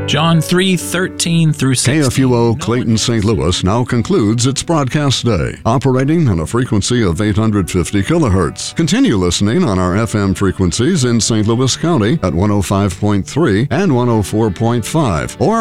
John 3:13 through 16. KFUO Clayton St. Louis now concludes its broadcast day, operating on a frequency of 850 kilohertz. Continue listening on our FM frequencies in St. Louis County at 105.3 and 104.5, or